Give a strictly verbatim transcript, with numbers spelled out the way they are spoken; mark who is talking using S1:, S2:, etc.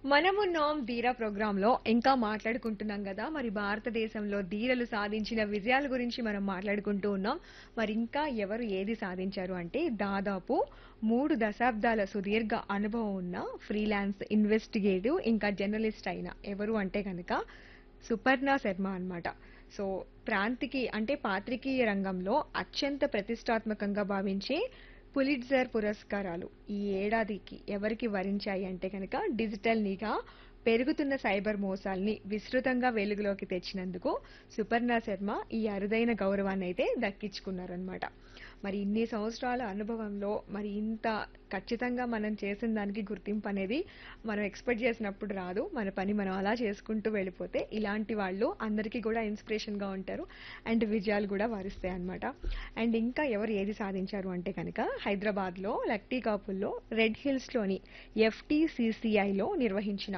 S1: మనమున్నాం ధీర ప్రోగ్రాంలో ఇంకా మాట్లాడుకుంటున్నాం కదా మరి భారతదేశంలో ధీరలు సాధించిన విజయాల గురించి మనం మాట్లాడుకుంటూ ఉన్నాం. మరి ఇంకా ఎవరు ఏది సాధించారు అంటే దాదాపు మూడు దశాబ్దాల సుదీర్ఘ అనుభవం ఉన్న ఫ్రీలాన్స్ ఇన్వెస్టిగేటివ్ ఇంకా జర్నలిస్ట్ అయిన ఎవరు అంటే కనుక సుపర్ణ శర్మ అన్నమాట. సో ప్రాంతికి అంటే పాత్రికేయ రంగంలో అత్యంత ప్రతిష్టాత్మకంగా భావించే పులిట్జర్ పురస్కారాలు ఈ ఏడాదికి ఎవరికి వరించాయి అంటే కనుక డిజిటల్ నిఘా పెరుగుతున్న సైబర్ మోసాల్ని విస్తృతంగా వెలుగులోకి తెచ్చినందుకు సుపర్ణ శర్మ ఈ అరుదైన గౌరవాన్ని అయితే దక్కించుకున్నారనమాట. మరి ఇన్ని సంవత్సరాల అనుభవంలో మరి ఇంత ఖచ్చితంగా మనం చేసిన దానికి గుర్తింపు అనేది మనం ఎక్స్పెక్ట్ చేసినప్పుడు రాదు. మన పని మనం అలా చేసుకుంటూ వెళ్ళిపోతే ఇలాంటి వాళ్ళు అందరికీ కూడా ఇన్స్పిరేషన్ గా ఉంటారు అండ్ విజయాలు కూడా వరిస్తాయి అన్నమాట. అండ్ ఇంకా ఎవరు ఏది సాధించారు అంటే కనుక హైదరాబాద్ లో లక్టీ కాపుల్లో రెడ్ హిల్స్ లోని ఎఫ్టీసీసీఐలో నిర్వహించిన